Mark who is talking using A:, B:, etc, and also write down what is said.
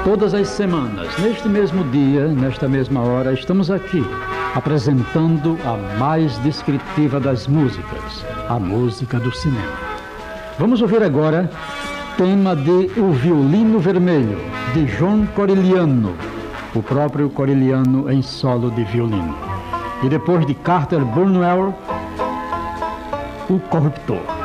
A: Todas as semanas, neste mesmo dia, nesta mesma hora, estamos aqui apresentando a mais descritiva das músicas, a música do cinema. Vamos ouvir agora tema de O Violino Vermelho, de John Corigliano, o próprio Corigliano em solo de violino. E depois de Carter Burnwell, O Corruptor.